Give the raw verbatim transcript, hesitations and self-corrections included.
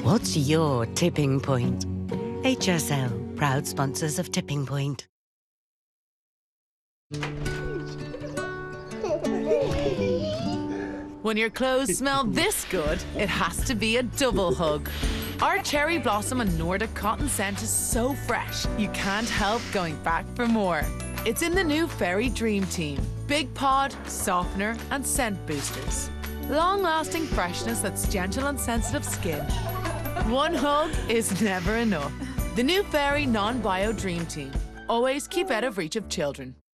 What's your tipping point? H S L, proud sponsors of Tipping Point. When your clothes smell this good, it has to be a double hug. Our cherry blossom and Nordic cotton scent is so fresh, you can't help going back for more. It's in the new Fairy Dream Team. Big pod, softener and scent boosters. Long-lasting freshness that's gentle on sensitive skin. One hug is never enough. The new Fairy Non-Bio Dream Team. Always keep out of reach of children.